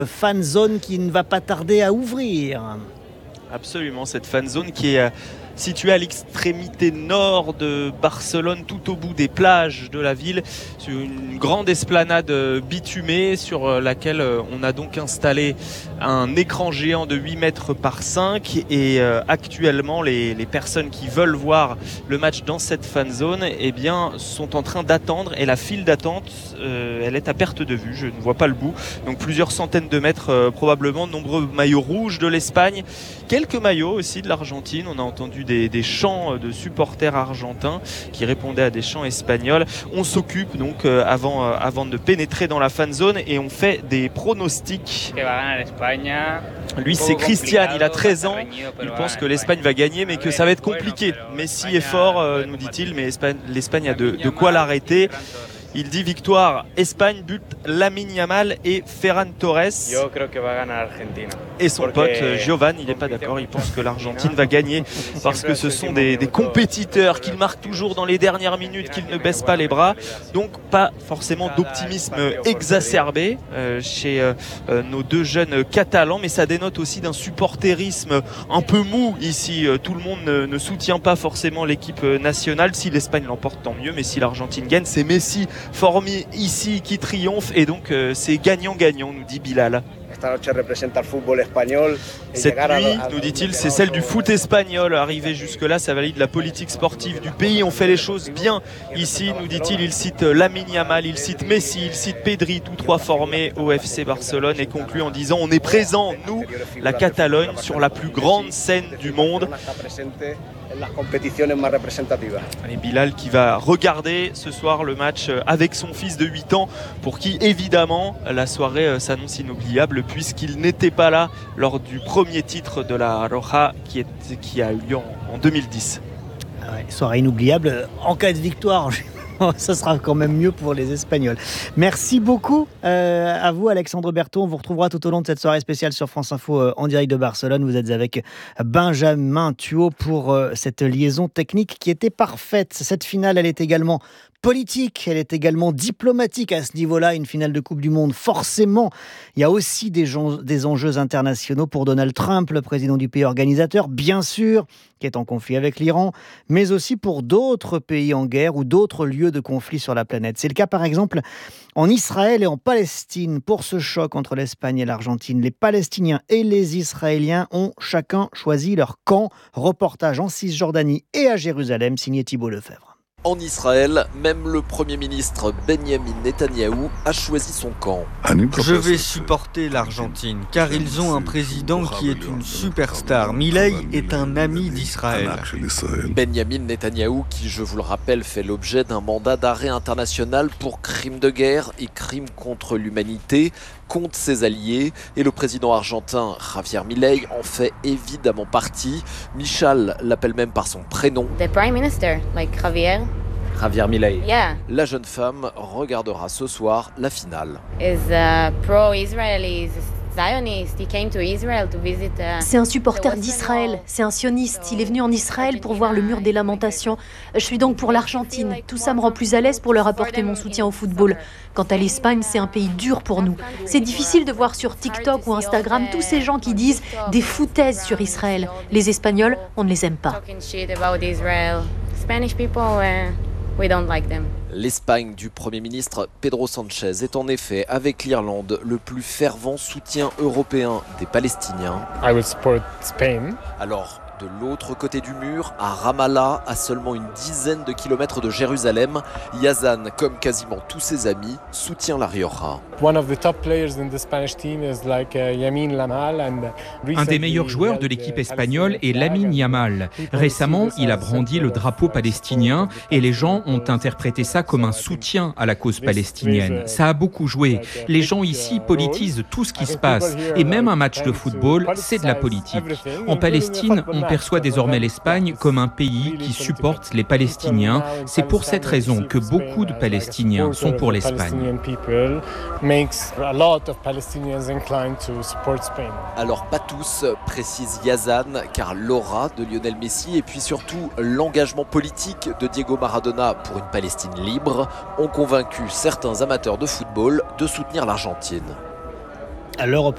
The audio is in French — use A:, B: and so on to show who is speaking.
A: fan zone qui ne va pas tarder à ouvrir.
B: Absolument, cette fan zone qui est située à l'extrémité nord de Barcelone, tout au bout des plages de la ville, sur une grande esplanade bitumée sur laquelle on a donc installé un écran géant de 8 mètres par 5 et actuellement les personnes qui veulent voir le match dans cette fan zone sont en train d'attendre et la file d'attente elle est à perte de vue, je ne vois pas le bout, donc plusieurs centaines de mètres probablement, de nombreux maillots rouges de l'Espagne, quelques maillots aussi de l'Argentine, on a entendu des chants de supporters argentins qui répondaient à des chants espagnols. On s'occupe donc avant de pénétrer dans la fan zone et on fait des pronostics. Lui c'est Christian, il a 13 ans, il pense que l'Espagne va gagner mais que ça va être compliqué. Messi est fort nous dit-il, mais l'Espagne a de quoi l'arrêter. Il dit victoire Espagne, but Lamine Yamal et Ferran Torres. Et son pote Giovan, il n'est pas d'accord, il pense que l'Argentine va gagner parce que ce sont des compétiteurs qu'ils marquent toujours dans les dernières minutes, qu'ils ne baissent pas les bras. Donc pas forcément d'optimisme exacerbé chez nos deux jeunes catalans, mais ça dénote aussi d'un supporterisme un peu mou ici. Tout le monde ne soutient pas forcément l'équipe nationale. Si l'Espagne l'emporte, tant mieux, mais si l'Argentine gagne, c'est Messi formé ici qui triomphe et donc c'est gagnant-gagnant, nous dit Bilal. Cette nuit, nous dit-il, c'est celle du foot espagnol. Arrivé jusque-là, ça valide la politique sportive du pays. On fait les choses bien ici, nous dit-il. Il cite Lamine Yamal, il cite Messi, il cite Pedri, tous trois formés au FC Barcelone et conclut en disant on est présent, nous, la Catalogne, sur la plus grande scène du monde. Et Bilal qui va regarder ce soir le match avec son fils de 8 ans pour qui évidemment la soirée s'annonce inoubliable puisqu'il n'était pas là lors du premier titre de la Roja qui a eu lieu en 2010.
A: Ouais, soirée inoubliable en cas de victoire. Ça sera quand même mieux pour les Espagnols. Merci beaucoup à vous Alexandre Berthaud. On vous retrouvera tout au long de cette soirée spéciale sur France Info en direct de Barcelone. Vous êtes avec Benjamin Thuot pour cette liaison technique qui était parfaite. Cette finale, elle est également politique, elle est également diplomatique à ce niveau-là, une finale de Coupe du Monde. Forcément, il y a aussi des enjeux internationaux pour Donald Trump, le président du pays organisateur, bien sûr, qui est en conflit avec l'Iran, mais aussi pour d'autres pays en guerre ou d'autres lieux de conflit sur la planète. C'est le cas par exemple en Israël et en Palestine. Pour ce choc entre l'Espagne et l'Argentine, les Palestiniens et les Israéliens ont chacun choisi leur camp. Reportage en Cisjordanie et à Jérusalem, signé Thibault Lefebvre.
C: En Israël, même le Premier ministre Benjamin Netanyahou a choisi son camp.
D: Je vais supporter l'Argentine, car ils ont un président qui est une superstar. Milei est un ami d'Israël.
C: Benjamin Netanyahou, qui, je vous le rappelle, fait l'objet d'un mandat d'arrêt international pour crimes de guerre et crimes contre l'humanité, contre ses alliés. Et le président argentin Javier Milei en fait évidemment partie. Michal l'appelle même par son prénom.
E: The Prime Minister, like Javier.
C: Javier Milei.
E: Yeah.
C: La jeune femme regardera ce soir la finale.
E: Is pro-Israeli, Zionist. He came to Israel to visit.
F: C'est un supporter d'Israël, c'est un sioniste. Il est venu en Israël pour voir le mur des lamentations. Je suis donc pour l'Argentine. Tout ça me rend plus à l'aise pour leur apporter mon soutien au football. Quant à l'Espagne, c'est un pays dur pour nous. C'est difficile de voir sur TikTok ou Instagram tous ces gens qui disent des foutaises sur Israël. Les Espagnols, on ne les aime pas.
E: We don't like them.
C: L'Espagne du Premier ministre Pedro Sánchez est en effet, avec l'Irlande, le plus fervent soutien européen des Palestiniens.
G: I will support Spain.
C: Alors, de l'autre côté du mur, à Ramallah, à seulement une dizaine de kilomètres de Jérusalem, Yazan, comme quasiment tous ses amis, soutient la Rioja.
H: Un des meilleurs joueurs de l'équipe espagnole est Lamine Yamal. Récemment, il a brandi le drapeau palestinien et les gens ont interprété ça comme un soutien à la cause palestinienne. Ça a beaucoup joué. Les gens ici politisent tout ce qui se passe et même un match de football, c'est de la politique. En Palestine, on perçoit désormais l'Espagne comme un pays qui supporte les Palestiniens. C'est pour cette raison que beaucoup de Palestiniens sont pour l'Espagne.
C: Alors pas tous, précise Yazan, car l'aura de Lionel Messi et puis surtout l'engagement politique de Diego Maradona pour une Palestine libre ont convaincu certains amateurs de football de soutenir l'Argentine.
A: À l'Europe